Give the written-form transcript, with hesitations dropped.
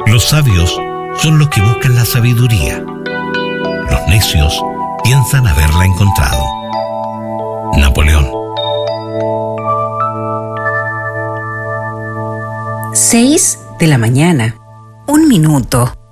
Los sabios son los que buscan la sabiduría. Los necios piensan haberla encontrado. Napoleón. 6 de la mañana, 1 minuto.